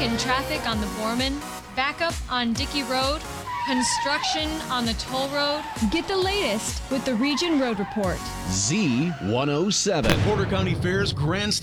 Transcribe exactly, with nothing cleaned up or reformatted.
and traffic on the Borman, backup on Dickey Road, construction on the toll road. Get the latest with the Region Road Report. Z one oh seven. Porter County Fair's Grand